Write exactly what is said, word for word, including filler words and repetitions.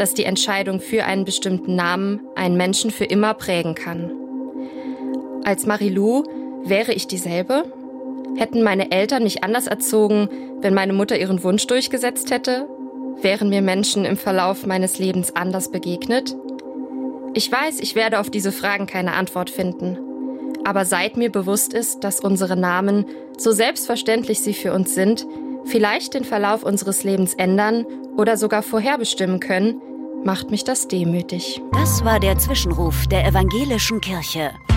dass die Entscheidung für einen bestimmten Namen einen Menschen für immer prägen kann. Als Marilou wäre ich dieselbe? Hätten meine Eltern mich anders erzogen, wenn meine Mutter ihren Wunsch durchgesetzt hätte? Wären mir Menschen im Verlauf meines Lebens anders begegnet? Ich weiß, ich werde auf diese Fragen keine Antwort finden. Aber seit mir bewusst ist, dass unsere Namen, so selbstverständlich sie für uns sind, vielleicht den Verlauf unseres Lebens ändern oder sogar vorherbestimmen können, macht mich das demütig. Das war der Zwischenruf der Evangelischen Kirche.